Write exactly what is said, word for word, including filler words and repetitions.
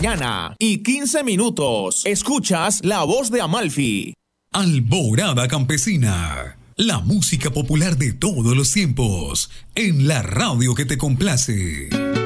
mañana y quince minutos. Escuchas La Voz de Amalfi. Alborada Campesina. La música popular de todos los tiempos. En la radio que te complace.